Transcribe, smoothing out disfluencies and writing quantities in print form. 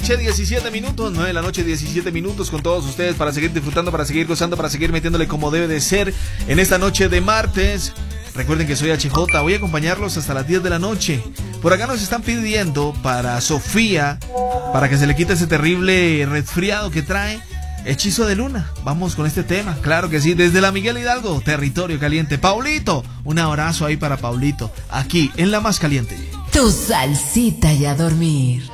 noche, 17 minutos. 9 de la noche, 17 minutos con todos ustedes para seguir disfrutando, para seguir gozando, para seguir metiéndole como debe de ser en esta noche de martes. Recuerden que soy HJ, voy a acompañarlos hasta las 10 de la noche. Por acá nos están pidiendo para Sofía, para que se le quite ese terrible resfriado que trae, Hechizo de Luna. Vamos con este tema, claro que sí, desde la Miguel Hidalgo, territorio caliente. Paulito, un abrazo ahí para Paulito, aquí en la más caliente. Tu salsita y a dormir.